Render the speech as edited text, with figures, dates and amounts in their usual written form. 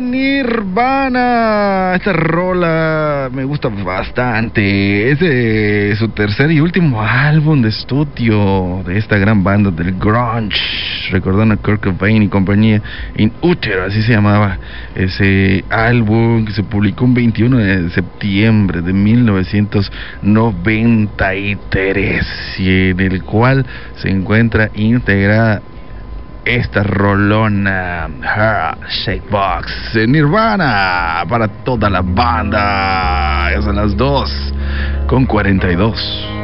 Nirvana, esta rola me gusta bastante. Es de su tercer y último álbum de estudio de esta gran banda del grunge, recordando a Kurt Cobain y compañía. In Utero, así se llamaba ese álbum, que se publicó un 21 de septiembre de 1993 y en el cual se encuentra integrada esta rolona, Shakebox, Nirvana, para toda la banda. Ya son las 2:42.